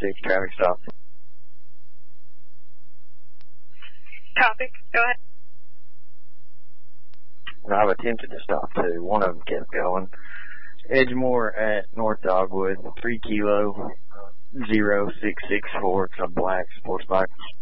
traffic stop. Copy. Go ahead. I've attempted to stop too. One of them kept going. Edgemore at North Dogwood, 3 kilo 0664. It's a black sports bike.